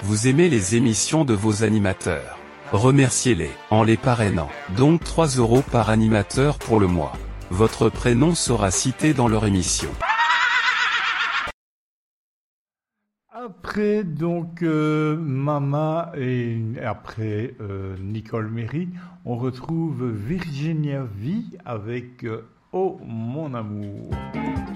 Vous aimez les émissions de vos animateurs. Remerciez-les en les parrainant. Donc 3 € par animateur pour le mois. Votre prénom sera cité dans leur émission. Après donc Mama et après Nicole Méry, on retrouve Virginia V avec Oh mon amour.